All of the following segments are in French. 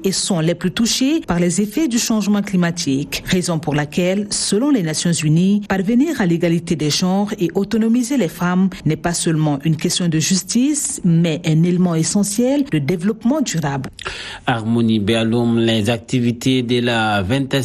et sont les plus touchés par les effets du changement climatique. Raison pour laquelle, selon les Nations Unies, parvenir à l'égalité des genres et autonomiser les femmes n'est pas seulement une question de justice, mais un élément essentiel de développement durable. Harmonie Béaloum, les activités de la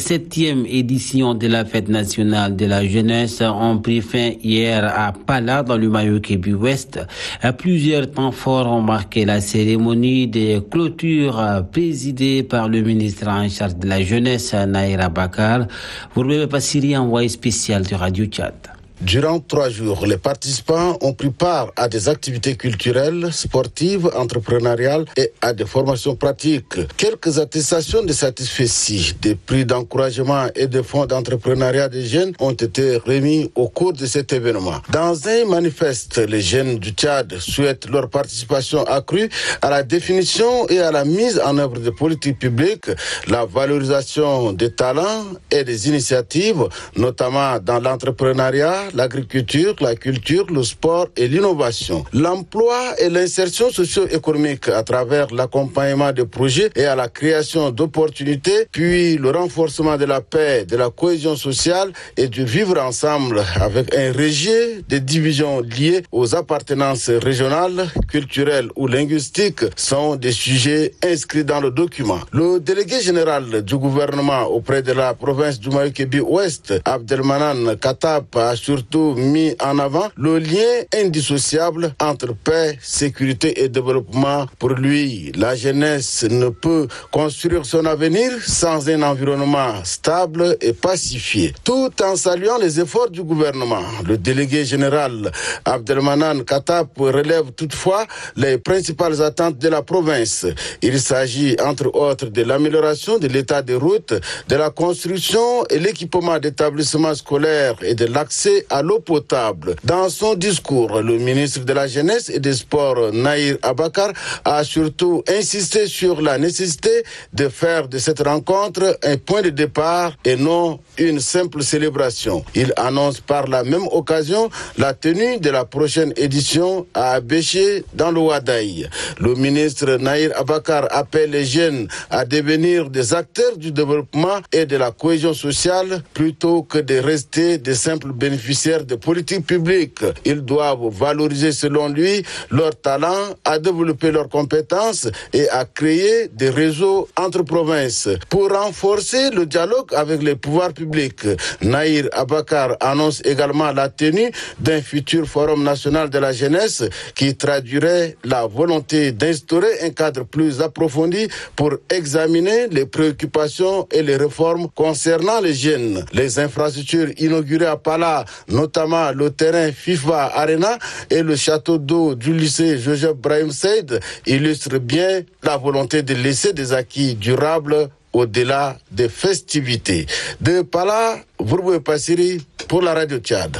27e édition de la Fête nationale de la jeunesse ont pris fin hier à Pala, dans le Mayo-Kébi Ouest. Plusieurs temps forts ont marqué la cérémonie de clôture présidée par le ministre en charge de la jeunesse, Nahir Abakar. Vous ne pas Syrie, envoyé spécial de Radio Tchad. Durant 3 jours, les participants ont pris part à des activités culturelles, sportives, entrepreneuriales et à des formations pratiques. Quelques attestations de satisfaction, des prix d'encouragement et des fonds d'entrepreneuriat des jeunes ont été remis au cours de cet événement. Dans un manifeste, les jeunes du Tchad souhaitent leur participation accrue à la définition et à la mise en œuvre des politiques publiques, la valorisation des talents et des initiatives, notamment dans l'entrepreneuriat, l'agriculture, la culture, le sport et l'innovation. L'emploi et l'insertion socio-économique à travers l'accompagnement des projets et à la création d'opportunités, puis le renforcement de la paix, de la cohésion sociale et du vivre ensemble avec un rejet des divisions liées aux appartenances régionales, culturelles ou linguistiques sont des sujets inscrits dans le document. Le délégué général du gouvernement auprès de la province du Mayo-Kébi Ouest, Abdelmanan Katab, a surtout mis en avant le lien indissociable entre paix, sécurité et développement. Pour lui, la jeunesse ne peut construire son avenir sans un environnement stable et pacifié. Tout en saluant les efforts du gouvernement, le délégué général Abdelmanan Katab relève toutefois les principales attentes de la province. Il s'agit entre autres de l'amélioration de l'état des routes, de la construction et l'équipement d'établissements scolaires et de l'accès à l'eau potable. Dans son discours, le ministre de la Jeunesse et des Sports, Nahir Abakar, a surtout insisté sur la nécessité de faire de cette rencontre un point de départ et non une simple célébration. Il annonce par la même occasion la tenue de la prochaine édition à Abéché, dans le Wadaï. Le ministre Nahir Abakar appelle les jeunes à devenir des acteurs du développement et de la cohésion sociale plutôt que de rester des simples bénéficiaires de politiques publiques. Ils doivent valoriser, selon lui, leurs talents, à développer leurs compétences et à créer des réseaux entre provinces. Pour renforcer le dialogue avec les pouvoirs publics, Nahir Abakar annonce également la tenue d'un futur forum national de la jeunesse qui traduirait la volonté d'instaurer un cadre plus approfondi pour examiner les préoccupations et les réformes concernant les jeunes. Les infrastructures inaugurées à Pala, notamment le terrain FIFA Arena et le château d'eau du lycée Joseph Brahim Said, illustrent bien la volonté de laisser des acquis durables au-delà des festivités. De Pala, Vourboué Passiri pour la Radio Tchad.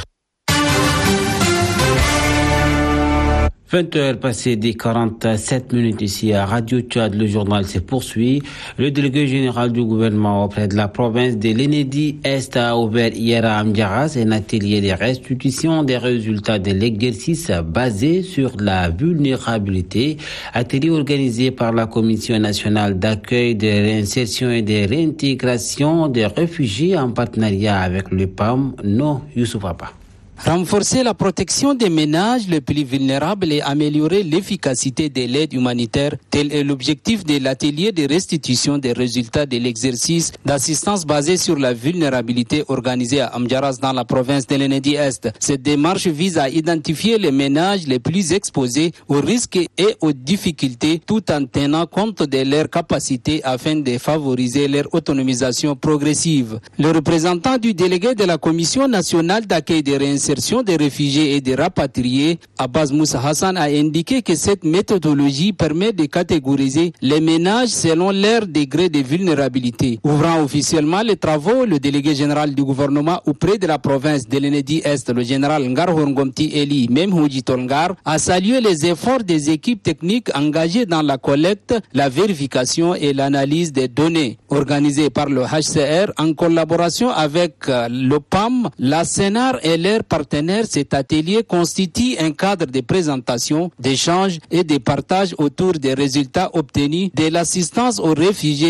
20h passées des 47 minutes ici à Radio Tchad, le journal se poursuit. Le délégué général du gouvernement auprès de la province de l'Enedi-Est a ouvert hier à Amdjaras un atelier de restitution des résultats de l'exercice basé sur la vulnérabilité. Atelier organisé par la Commission nationale d'accueil, de réinsertion et de réintégration des réfugiés en partenariat avec le PAM, non Youssouf Abba. Renforcer la protection des ménages les plus vulnérables et améliorer l'efficacité de l'aide humanitaire, tel est l'objectif de l'atelier de restitution des résultats de l'exercice d'assistance basé sur la vulnérabilité organisé à Amdjaras dans la province de l'Enedi-Est. Cette démarche vise à identifier les ménages les plus exposés aux risques et aux difficultés tout en tenant compte de leurs capacités afin de favoriser leur autonomisation progressive. Le représentant du délégué de la Commission nationale d'accueil des réinsertion des réfugiés et des rapatriés, Abbas Moussa Hassan, a indiqué que cette méthodologie permet de catégoriser les ménages selon leur degré de vulnérabilité. Ouvrant officiellement les travaux, le délégué général du gouvernement auprès de la province de l'Enedi-Est, le général Ngar Horngomti Eli Memhouji Tolngar, a salué les efforts des équipes techniques engagées dans la collecte, la vérification et l'analyse des données. Organisé par le HCR en collaboration avec le PAM, la CENAR et leurs partenaires, cet atelier constitue un cadre de présentation, d'échange et de partage autour des résultats obtenus de l'assistance aux réfugiés